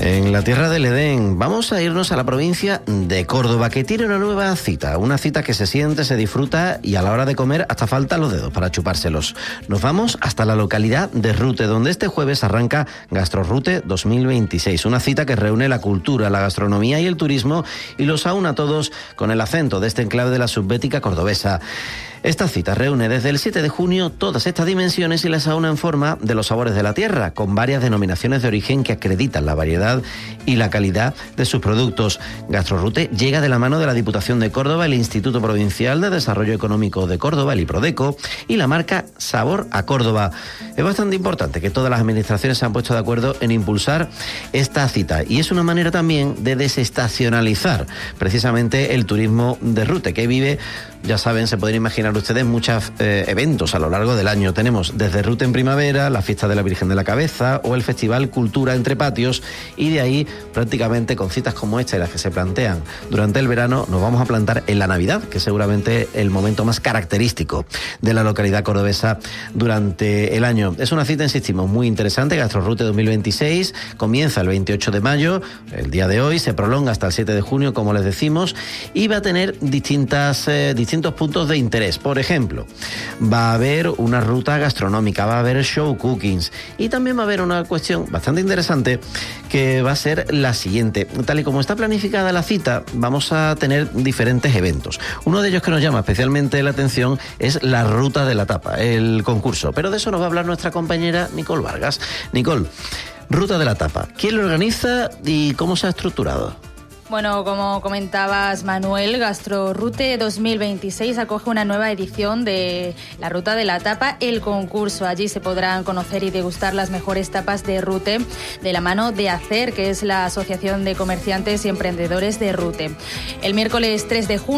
En la tierra del Edén vamos a irnos a la provincia de Córdoba, que tiene una nueva cita, una cita que se siente, se disfruta y a la hora de comer hasta faltan los dedos para chupárselos. Nos vamos hasta la localidad de Rute, donde este jueves arranca GastroRute 2026, una cita que reúne la cultura, la gastronomía y el turismo y los aúna a todos con el acento de este enclave de la subbética cordobesa. Esta cita reúne desde el 7 de junio todas estas dimensiones y las aúna en forma de los sabores de la tierra, con varias denominaciones de origen que acreditan la variedad y la calidad de sus productos. GastroRute llega de la mano de la Diputación de Córdoba, el Instituto Provincial de Desarrollo Económico de Córdoba, el IPRODECO, y la marca Sabor a Córdoba. Es bastante importante que todas las administraciones se han puesto de acuerdo en impulsar esta cita y es una manera también de desestacionalizar precisamente el turismo de Rute, que vive, ya saben, se pueden imaginar ustedes muchos eventos a lo largo del año. Tenemos desde Rute en primavera, la fiesta de la Virgen de la Cabeza o el Festival Cultura Entre Patios, y de ahí prácticamente con citas como esta y las que se plantean durante el verano nos vamos a plantar en la Navidad, que es seguramente el momento más característico de la localidad cordobesa durante el año. Es una cita, insistimos, muy interesante. GastroRute 2026 comienza el 28 de mayo, el día de hoy, se prolonga hasta el 7 de junio, como les decimos, y va a tener distintos puntos de interés. Por ejemplo, va a haber una ruta gastronómica, va a haber show cookings y también va a haber una cuestión bastante interesante que va a ser la siguiente. Tal y como está planificada la cita, vamos a tener diferentes eventos. Uno de ellos que nos llama especialmente la atención es la ruta de la tapa, el concurso. Pero de eso nos va a hablar nuestra compañera Nicole Vargas. Nicole, ruta de la tapa, ¿quién lo organiza y cómo se ha estructurado? Bueno, como comentabas, Manuel, GastroRute 2026 acoge una nueva edición de la Ruta de la Tapa, el concurso. Allí se podrán conocer y degustar las mejores tapas de Rute de la mano de ACER, que es la Asociación de Comerciantes y Emprendedores de Rute. El miércoles 3 de junio